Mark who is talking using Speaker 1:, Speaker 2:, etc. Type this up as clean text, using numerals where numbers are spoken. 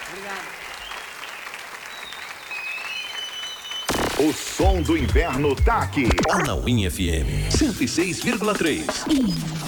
Speaker 1: O som do inverno tá aqui.
Speaker 2: Anauim FM 106,3.